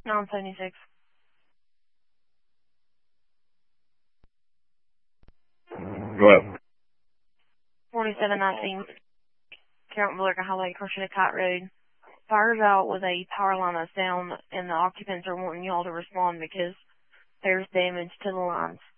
976. 4719 Carrollton Bullock Highway, Crochita Road. Fire's out with a power line that's down, and the occupants are wanting y'all to respond because there's damage to the lines.